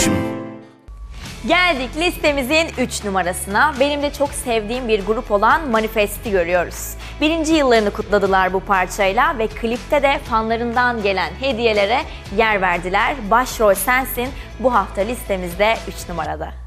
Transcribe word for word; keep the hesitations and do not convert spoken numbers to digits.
kardeşim. Geldik listemizin üç numarasına. Benim de çok sevdiğim bir grup olan Manifest'i görüyoruz. Birinci yıllarını kutladılar bu parçayla ve klipte de fanlarından gelen hediyelere yer verdiler. Başrol Sensin bu hafta listemizde üç numarada.